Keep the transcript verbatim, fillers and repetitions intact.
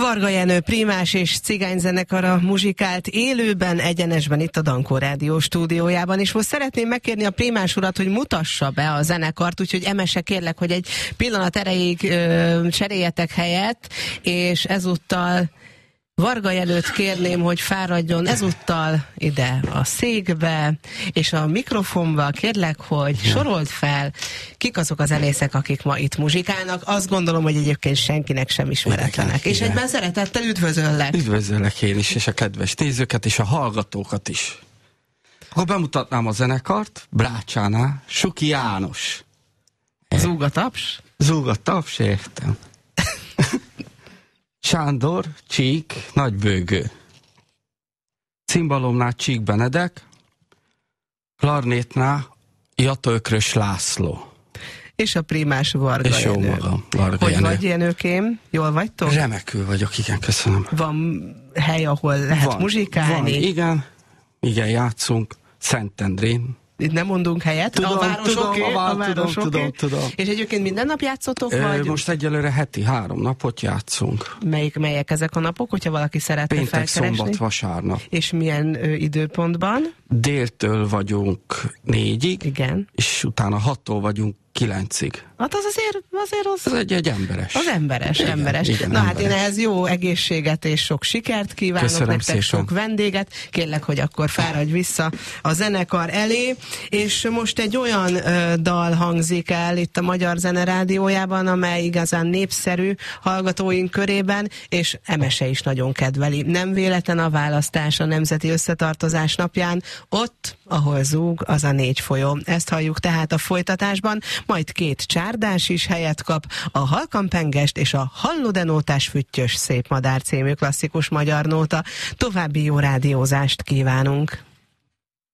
Varga Jenő Prímás és cigányzenekara muzsikált élőben, egyenesben itt a Dankó Rádió stúdiójában, és most szeretném megkérni a Prímás urat, hogy mutassa be a zenekart, úgyhogy Emese, kérlek, hogy egy pillanat erejéig ö, cseréljetek helyet, és ezúttal Varga Jenőt kérném, hogy fáradjon ezúttal ide a székbe, és a mikrofonba kérlek, hogy sorold fel, kik azok a zenészek, akik ma itt muzsikálnak. Azt gondolom, hogy egyébként senkinek sem ismeretlenek. És egyben szeretettel üdvözöllek. Üdvözöllek én is, és a kedves nézőket, és a hallgatókat is. Akkor bemutatnám a zenekart, Brácsánál, Suki János. Zúg a taps? Zúg a taps, értem. Sándor, Csík, Nagybőgő. Cimbalomnál Csík Benedek, klarnétnál Jata Ökrös László. És a Prímás Varga És jó Jenő. magam, Varga Hogy Jenő. vagy, Jenőkém? Jól vagytok? Remekül vagyok, igen, köszönöm. Van hely, ahol lehet van, muzsikálni? Van, igen, igen, játszunk Szentendrén. Itt nem mondunk helyet? Tudom, a városoké? tudom, a vár, a városoké? tudom, tudom, tudom. És egyébként minden nap játszotok, Ö, vagy? Most egyelőre heti három napot játszunk. Melyik, melyek ezek a napok, hogyha valaki szeretne Péntek, felkeresni? szombat, vasárnap. És milyen ö, időpontban? Déltől vagyunk négyig, Igen. és utána hattól vagyunk kilencig. Hát az azért, azért az... Ez egy, egy emberes. Az emberes, igen, emberes. Igen, Na emberes. hát én ehhez jó egészséget és sok sikert kívánok, Köszönöm nektek szépen. sok vendéget. Kérlek, hogy akkor fáradj vissza a zenekar elé. És most egy olyan ö, dal hangzik el itt a Magyar Zene Rádiójában, amely igazán népszerű hallgatóink körében, és Emese is nagyon kedveli. Nem véletlen a választás a Nemzeti Összetartozás napján, ott, ahol zúg, az a négy folyó. Ezt halljuk tehát a folytatásban, majd két csárdás is helyet kap, a Halkampengest és a Halludenótás Füttyös Szép Madár című klasszikus magyar nóta. További jó rádiózást kívánunk!